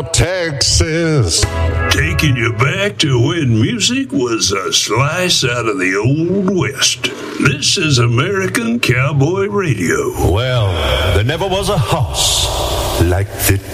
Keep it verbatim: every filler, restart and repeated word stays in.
Texas. Taking you back to when music was a slice out of the Old West. This is American Cowboy Radio. Well, there never was a house like the